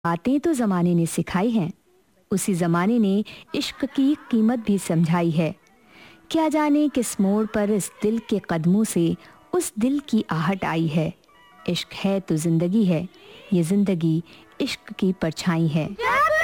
बातें तो ज़माने ने सिखाई हैं, उसी ज़माने ने इश्क की कीमत भी समझाई है। क्या जाने किस मोड़ पर इस दिल के कदमों से उस दिल की आहट आई है। इश्क है तो जिंदगी है, ये जिंदगी इश्क की परछाई है।